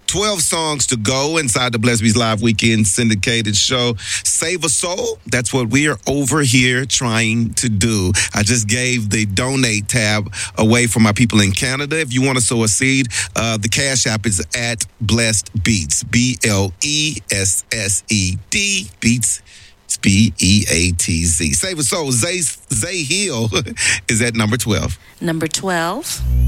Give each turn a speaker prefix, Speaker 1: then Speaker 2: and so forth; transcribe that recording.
Speaker 1: 12 songs to go inside the Blessed Beats Live Weekend syndicated show. Save a soul. That's what we are over here trying to do. I just gave the donate tab away for my people in Canada. If you want to sow a seed, the Cash App is at Blessed Beats. BLESSED Beats. It's BEATZ. Save a soul. Zay Hill is at number 12.
Speaker 2: Number 12.